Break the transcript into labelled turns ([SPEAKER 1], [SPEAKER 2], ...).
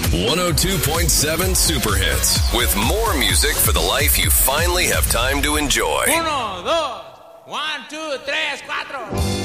[SPEAKER 1] 102.7 Super Hits with more music for the life you finally have time to enjoy.
[SPEAKER 2] 1, 2, 1, 2, 3, 4.